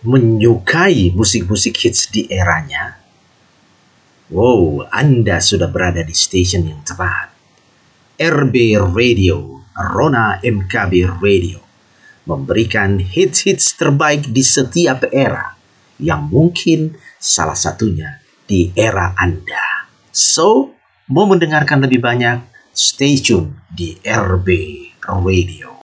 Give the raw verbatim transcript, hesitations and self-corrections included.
menyukai musik-musik hits di eranya? Wow, Anda sudah berada di station yang tepat. R B Radio, Rona M K B Radio, memberikan hits-hits terbaik di setiap era, yang mungkin salah satunya di era Anda. So, mau mendengarkan lebih banyak, stay tune di R B Radio.